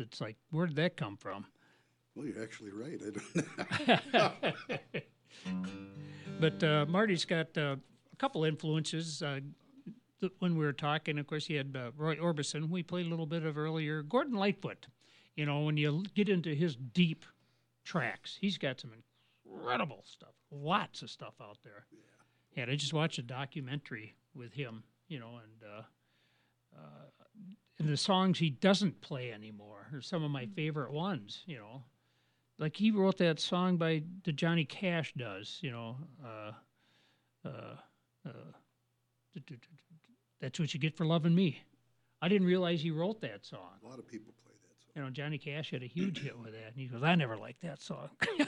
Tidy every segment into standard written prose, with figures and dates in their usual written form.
It's like, where did that come from? Well, you're actually right. I don't. But Marty's got a couple influences. When we were talking, of course, he had Roy Orbison. We played a little bit of earlier. Gordon Lightfoot. You know, when you get into his deep tracks, he's got some incredible stuff. Lots of stuff out there. Yeah. And I just watched a documentary with him, you know, and the songs he doesn't play anymore are some of my favorite ones, you know. Like he wrote that song that Johnny Cash does, you know, that's what you get for loving me. I didn't realize he wrote that song. A lot of people play that song. You know, Johnny Cash had a huge hit with that, and he goes, "I never liked that song."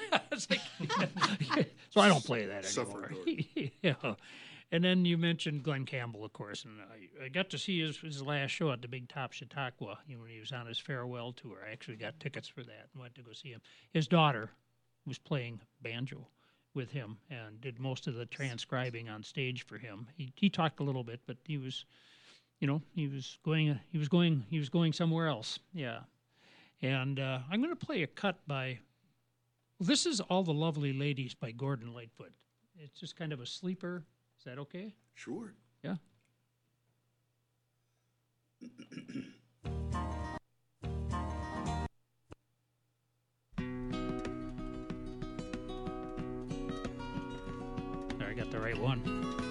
So I don't play that anymore. Yeah. And then you mentioned Glenn Campbell, of course, and I got to see his last show at the Big Top Chautauqua, you know, when he was on his farewell tour. I actually got tickets for that and went to go see him. His daughter was playing banjo with him and did most of the transcribing on stage for him. He talked a little bit, but he was, you know, he was going somewhere else. Yeah. And I'm going to play a cut by. Well, this is All the Lovely Ladies by Gordon Lightfoot. It's just kind of a sleeper. Is that okay? Sure. Yeah. I got the right one.